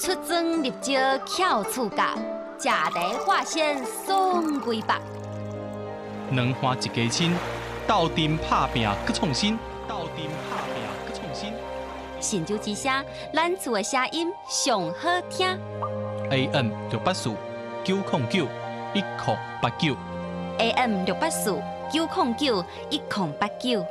出征入招巧处教，食茶化纤送归北。 两花一家亲，斗阵拍拼搁创新，斗阵拍拼搁创新。 神州之声，咱厝的声音上好听。 AM 684 909 1089 AM 684 909 1089。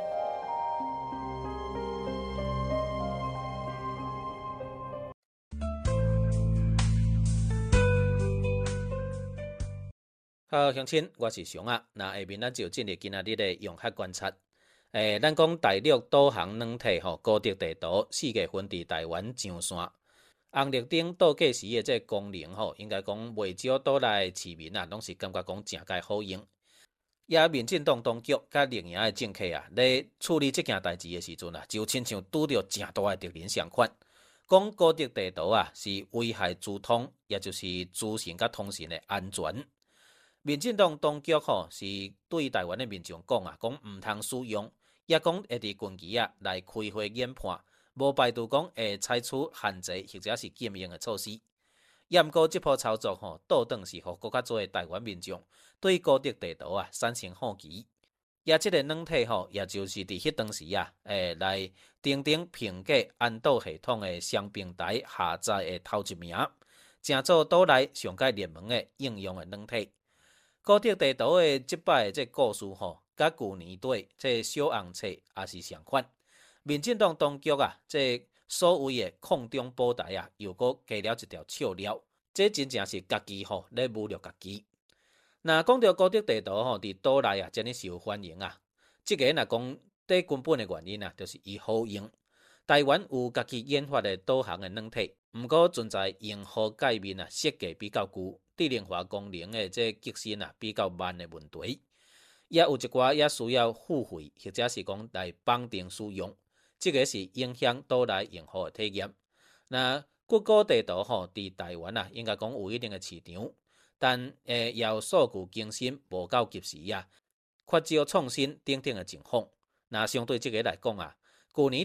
好，乡亲，我是熊啊。那下面咱就进入今仔日的用客观察。咱讲大陆导航软体高德地图4月份伫台湾上线。红绿灯倒计时的这功能应该讲袂少岛内市民啊，拢是感觉讲诚介好用。也民进党当局甲另营的政客啊，咧处理这件代志的时阵啊，就亲像拄着诚大的敌人相款，讲高德地图啊是危害资通，也就是资讯甲通讯的安全。民进党当局是对台湾的民众讲啊，讲唔通使用，也讲会伫近期啊来开会研判，无排除讲会采取限制或者是禁用的措施。也毋过这波操作倒转是互更较多的台湾民众对高德地图啊产生好奇。也即个软体也就是伫迄当时啊，来登评价安导系统的双平台下载的头一名，正做岛内上界热门的应用的软体。高德地图的即摆的这故事甲旧年底这小红册也是相款。民进党当局啊，这所谓的空中保台啊，又搁加了一条笑料，这真正是家己咧侮辱家己。那讲到高德地图伫岛内啊，真哩受欢迎啊。即个若讲最根本的原因啊，就是伊好用。台湾有家己研发的导航的软体，毋过存在用户界面啊设计比较旧。智能化功能的这更新啊比较慢的问题，也有一寡也需要付费或者是讲来绑定使用，这个是影响岛内用户的体验。那谷歌地图伫台湾啊，应该讲有一定的市场，但要数据更新无够及时啊，缺少创新等等的情况。那相对这个来讲啊，去年